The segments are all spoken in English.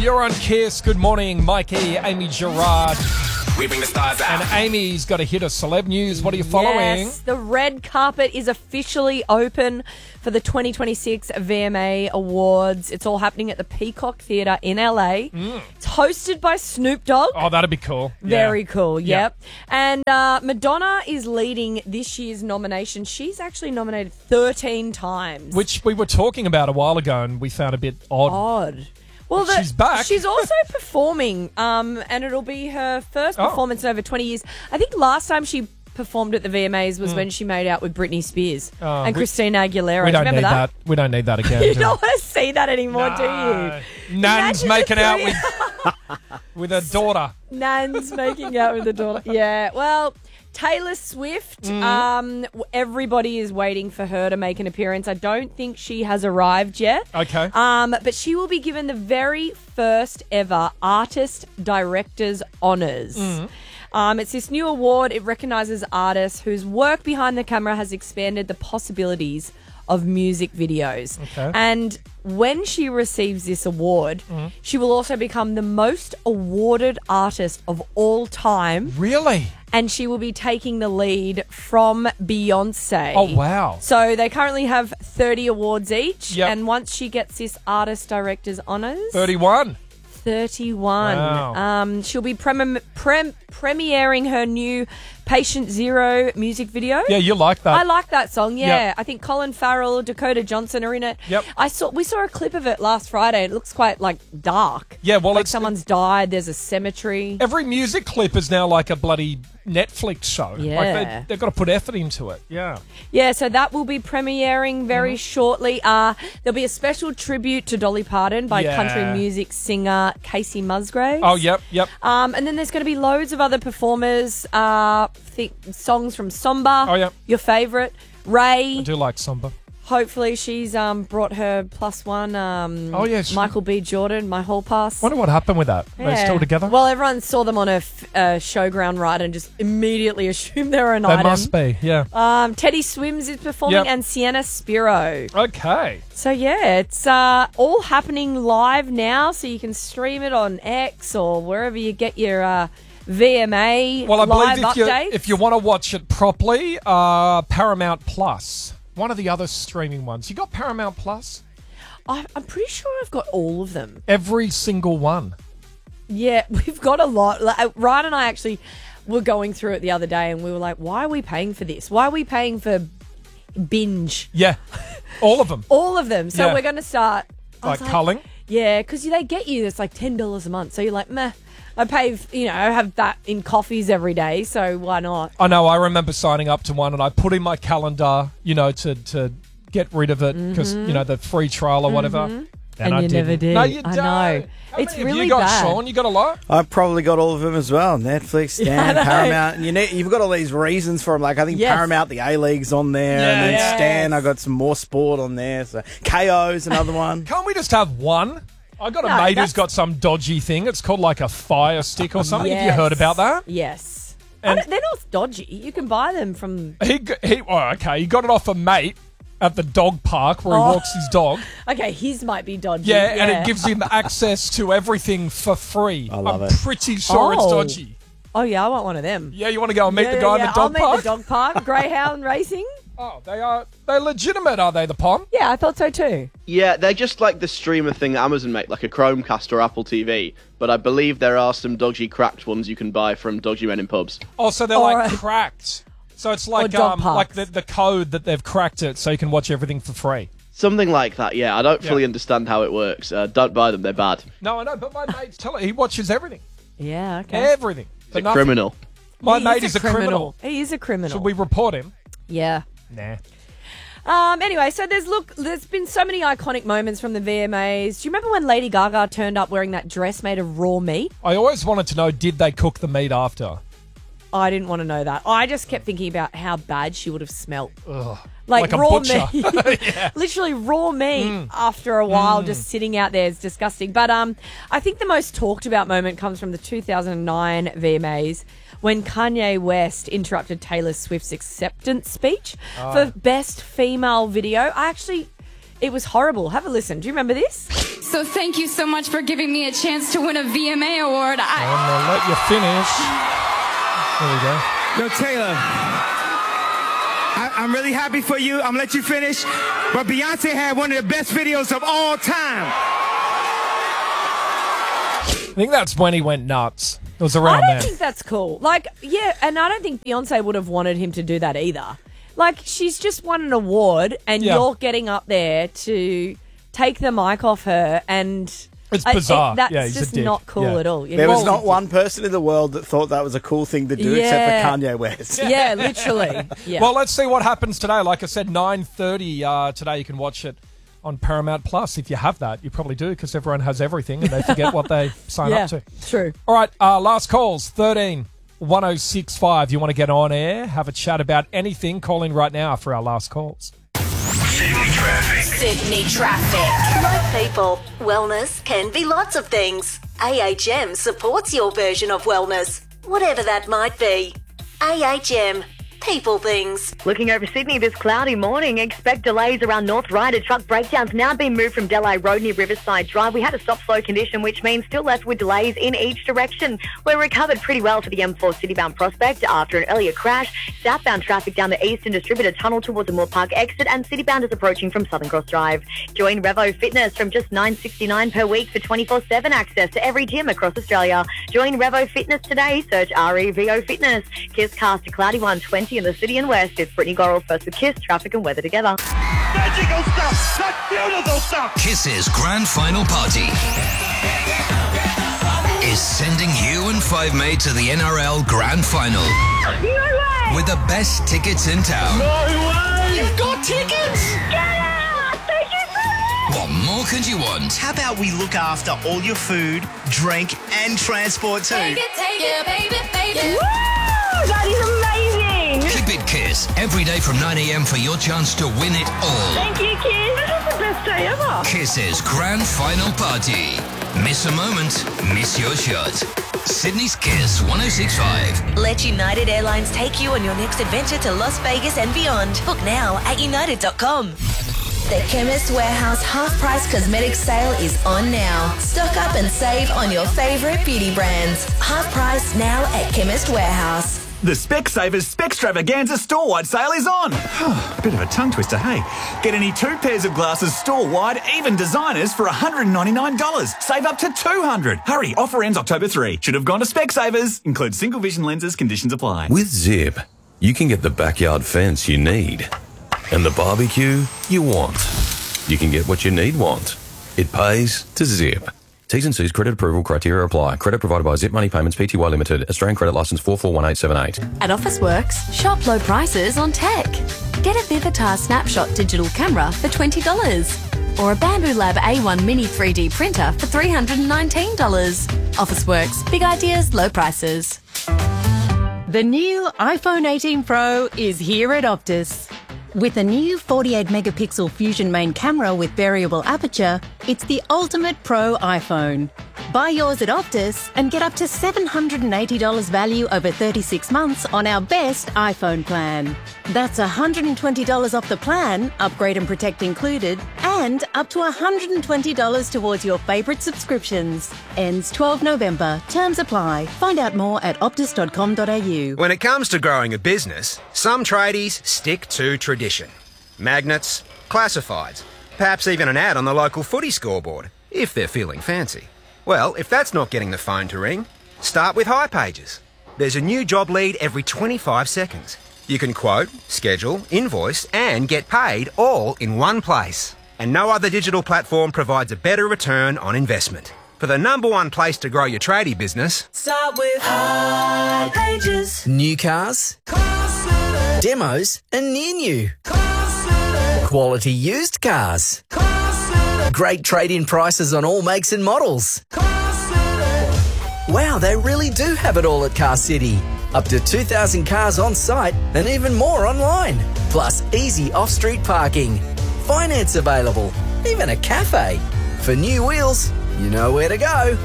You're on Kiss. Good morning, Mikey, Amy Gerard. We bring the stars out. And Amy's got a hit of celeb news. What are you following? Yes, the red carpet is officially open for the 2026 VMA Awards. It's all happening at the Peacock Theatre in LA. It's hosted by Snoop Dogg. Oh, that'd be cool. Very cool, yep. And Madonna is leading this year's nomination. She's actually nominated 13 times. Which we were talking about a while ago and we found a bit odd. Well, she's back. She's also performing, and it'll be her first performance in over 20 years. I think last time she performed at the VMAs was when she made out with Britney Spears and Christina Aguilera. We don't Remember need that? We don't need that again. You don't want to see that anymore, do you? Nan's making out with her daughter. Nan's making out with the daughter. Yeah, well, Taylor Swift, everybody is waiting for her to make an appearance. I don't think she has arrived yet. Okay. But she will be given the very first ever Artist Director's Honours. It's this new award. It recognises artists whose work behind the camera has expanded the possibilities of music videos. Okay. And when she receives this award, she will also become the most awarded artist of all time. Really? And she will be taking the lead from Beyonce. Oh, wow. So they currently have 30 awards each. Yep. And once she gets this Artist Director's Honours... 31. 31. Wow. She'll be premiering her new Patient Zero music video. Yeah, you like that. I like that song, yeah. Yep. I think Colin Farrell, Dakota Johnson are in it. Yep. We saw a clip of it last Friday. It looks quite, dark. Yeah, well, like someone's died, there's a cemetery. Every music clip is now like a bloody Netflix show. Yeah. Like they've got to put effort into it. Yeah. Yeah, so that will be premiering very shortly. There'll be a special tribute to Dolly Parton by country music singer Casey Musgraves. Oh, yep. And then there's going to be loads of other performers. Songs from Samba. Oh, yeah. Your favourite. Ray. I do like Samba. Hopefully she's brought her plus one. Michael B. Jordan, My Hall Pass. Wonder what happened with that. Are they still together? Well, everyone saw them on a showground ride and just immediately assumed they were an they item. must be, yeah. Teddy Swims is performing and Sienna Spiro. Okay. So, yeah, it's all happening live now, so you can stream it on X or wherever you get your VMA well, I live believe updates. if you want to watch it properly, Paramount Plus. One of the other streaming ones. You got Paramount Plus? I'm pretty sure I've got all of them. Every single one. Yeah, we've got a lot. Ryan and I actually were going through it the other day and we were like, why are we paying for this? Why are we paying for Binge? Yeah. All of them. All of them. So we're going to start... Like culling? Yeah, because they get you, it's like $10 a month. So you're like, meh. I pay, I have that in coffees every day, so why not? I know, I remember signing up to one and I put in my calendar, to get rid of it because, the free trial or whatever. And you never did. No, you don't. I know. How It's many really have you got, bad. Sean? You got a lot? I've probably got all of them as well. Netflix, Stan, Paramount. And you've got all these reasons for them. Like, I think Paramount, the A-League's on there. And then Stan, I got some more sport on there. So KO's another one. Can't we just have one? I got a mate who's got some dodgy thing. It's called like a Fire Stick or something. Have you heard about that? Yes. And they're not dodgy. You can buy them from... He got it off a mate at the dog park where he walks his dog. Okay, his might be dodgy. Yeah, and it gives him access to everything for free. I love I'm it. pretty sure it's dodgy. Oh, yeah, I want one of them. Yeah, you want to go and meet the guy in the dog park? I'll meet the dog park. Greyhound racing. Oh, they're legitimate, are they, the Pom? Yeah, I thought so too. Yeah, they're just like the streamer thing that Amazon make, like a Chromecast or Apple TV. But I believe there are some dodgy cracked ones you can buy from dodgy men in pubs. Oh, so they're like cracked. So it's like dog the code that they've cracked it so you can watch everything for free. Something like that, yeah. I don't fully understand how it works. Don't buy them, they're bad. No, I know, but my mate's telling he watches everything. Yeah, okay. Everything. He's a criminal. My mate is a criminal. He is a criminal. Should we report him? Yeah. Nah. Anyway, so there's been so many iconic moments from the VMAs. Do you remember when Lady Gaga turned up wearing that dress made of raw meat? I always wanted to know, did they cook the meat after? I didn't want to know that. I just kept thinking about how bad she would have smelt. Ugh. Like a raw butcher. meat. Literally raw meat after a while just sitting out there is disgusting. But I think the most talked about moment comes from the 2009 VMAs when Kanye West interrupted Taylor Swift's acceptance speech for Best Female Video. It was horrible. Have a listen. Do you remember this? So thank you so much for giving me a chance to win a VMA award. I'm going to let you finish. There we go. Yo, Taylor, I'm really happy for you. I'm going to let you finish. But Beyonce had one of the best videos of all time. I think that's when he went nuts. It was around I there. don't think that's cool. Like, yeah, and I don't think Beyonce would have wanted him to do that either. Like, she's just won an award, and you're getting up there to take the mic off her, and it's bizarre. That's he's just a dick. not cool at all. There was not one person in the world that thought that was a cool thing to do except for Kanye West. Yeah, literally. Yeah. Well, let's see what happens today. Like I said, 9:30 today. You can watch it on Paramount Plus. If you have that, you probably do, because everyone has everything and they forget what they sign up to. True. All right, last calls, 13-1065. You want to get on air, have a chat about anything, call in right now for our last calls. Sydney Traffic. Like people, wellness can be lots of things. AHM supports your version of wellness, whatever that might be. AHM. People things. Looking over Sydney this cloudy morning, expect delays around North Ryder. Truck breakdowns now being moved from Delhi Road near Riverside Drive. We had a stop-slow condition, which means still left with delays in each direction. We're recovered pretty well for the M4 Citybound Prospect after an earlier crash. Southbound traffic down the Eastern Distributor Tunnel towards the Moore Park exit, and Citybound is approaching from Southern Cross Drive. Join Revo Fitness from just $9.69 per week for 24/7 access to every gym across Australia. Join Revo Fitness today. Search REVO Fitness. Kiss cast a cloudy 120 in the city and west. It's Brittany Gorrell first with Kiss, traffic and weather together. Magical stuff! That's beautiful stuff! Kiss's grand final party is sending you and Five Mate to the NRL Grand Final. No way! With the best tickets in town. No way! You've got tickets! Get out! Thank you so much! What more could you want? How about we look after all your food, drink, and transport too? Take it, baby, baby. Woo! That is amazing! Keep it Kiss every day from 9 a.m. for your chance to win it all. Thank you, Kiss. This is the best day ever. Kiss's grand final party. Miss a moment, miss your shot. Sydney's Kiss 106.5. Let United Airlines take you on your next adventure to Las Vegas and beyond. Book now at united.com. The Chemist Warehouse half-price cosmetics sale is on now. Stock up and save on your favourite beauty brands. Half price now at Chemist Warehouse. The Specsavers Specstravaganza store-wide sale is on. Bit of a tongue twister, hey? Get any 2 pairs of glasses store-wide, even designers, for $199. Save up to $200. Hurry, offer ends October 3. Should have gone to Specsavers. Includes single vision lenses, conditions apply. With Zip, you can get the backyard fence you need and the barbecue you want. You can get what you want. It pays to Zip. T's and C's credit approval criteria apply. Credit provided by Zip Money Payments Pty Limited. Australian credit licence 441878. At Officeworks, shop low prices on tech. Get a Vivitar Snapshot digital camera for $20. Or a Bamboo Lab A1 Mini 3D printer for $319. Officeworks, big ideas, low prices. The new iPhone 18 Pro is here at Optus. With a new 48-megapixel Fusion main camera with variable aperture, it's the ultimate pro iPhone. Buy yours at Optus and get up to $780 value over 36 months on our best iPhone plan. That's $120 off the plan, upgrade and protect included, and up to $120 towards your favourite subscriptions. Ends 12 November. Terms apply. Find out more at optus.com.au. When it comes to growing a business, some tradies stick to tradition. Magnets, classifieds, perhaps even an ad on the local footy scoreboard, if they're feeling fancy. Well, if that's not getting the phone to ring, start with hipages. There's a new job lead every 25 seconds. You can quote, schedule, invoice, and get paid all in one place. And no other digital platform provides a better return on investment. For the #1 place to grow your tradie business, Start with hipages. New cars, demos, and near new. Quality used cars. Great trade-in prices on all makes and models. Wow, they really do have it all at Car City. Up to 2,000 cars on site and even more online. Plus easy off-street parking. Finance available. Even a cafe. For new wheels, you know where to go.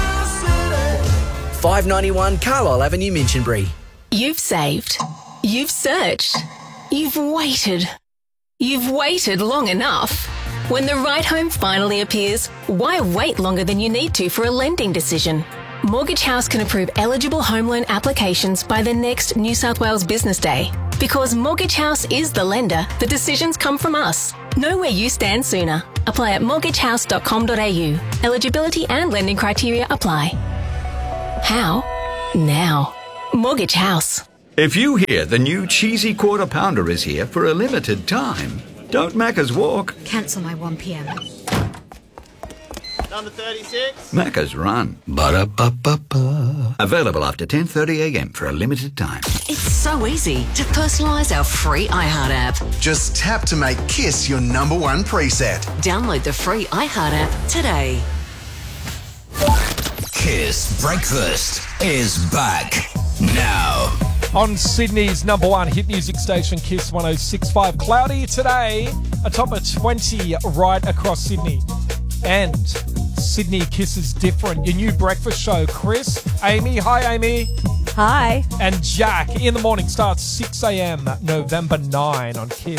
591 Carlisle Avenue, Minchinbury. You've saved. You've searched. You've waited. You've waited long enough. When the right home finally appears, why wait longer than you need to for a lending decision? Mortgage House can approve eligible home loan applications by the next New South Wales Business Day. Because Mortgage House is the lender, the decisions come from us. Know where you stand sooner. Apply at mortgagehouse.com.au. Eligibility and lending criteria apply. How? Now. Mortgage House. If you hear the new cheesy quarter pounder is here for a limited time, don't Macca's walk. Cancel my 1 p.m. Number 36. Macca's run. Ba-da-ba-ba-ba. Available after 10:30 a.m. for a limited time. It's so easy to personalise our free iHeart app. Just tap to make Kiss your number one preset. Download the free iHeart app today. Kiss Breakfast is back now. On Sydney's number one hit music station, Kiss 106.5. Cloudy today, a top of 20 right across Sydney. And Sydney Kiss is different. Your new breakfast show, Chris, Amy. Hi, Amy. Hi. And Jack in the morning starts 6 a.m. November 9 on Kiss.